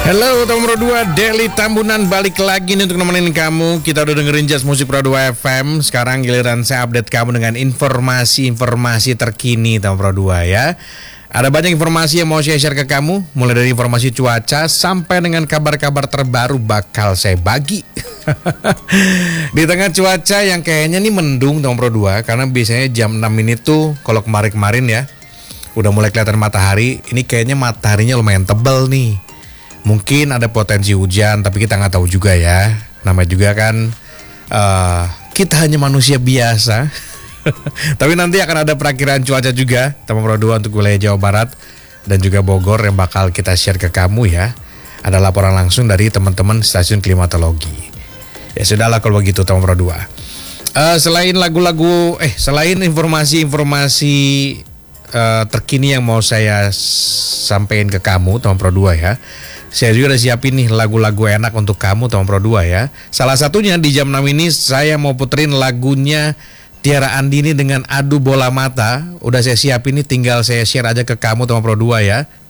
Halo teman Pro 2, Deli Tambunan balik lagi nih untuk nemenin kamu. Kita udah dengerin Jazz Musik Pro 2 FM. Sekarang giliran saya update kamu dengan informasi-informasi terkini teman Pro 2 ya. Ada banyak informasi yang mau saya share ke kamu. Mulai dari informasi cuaca sampai dengan kabar-kabar terbaru bakal saya bagi. Di tengah cuaca yang kayaknya nih mendung teman Pro 2, karena biasanya jam 6 ini tuh kalau kemarin-kemarin ya udah mulai kelihatan matahari. Ini kayaknya mataharinya lumayan tebal nih. Mungkin ada potensi hujan, tapi kita nggak tahu juga ya. Namanya juga kan kita hanya manusia biasa. Tapi nanti akan ada perakiraan cuaca juga teman Pro 2 untuk wilayah Jawa Barat dan juga Bogor yang bakal kita share ke kamu ya. Ada laporan langsung dari teman-teman stasiun klimatologi. Ya sudahlah kalau begitu teman Pro 2. Selain lagu-lagu, selain informasi-informasi terkini yang mau saya sampaikan ke kamu teman Pro 2 ya. Saya juga udah siapin nih lagu-lagu enak untuk kamu teman Pro 2 ya. Salah satunya di jam 6 ini saya mau puterin lagunya Tiara Andini dengan Adu Bola Mata. Udah saya siapin nih, tinggal saya share aja ke kamu teman Pro 2 ya.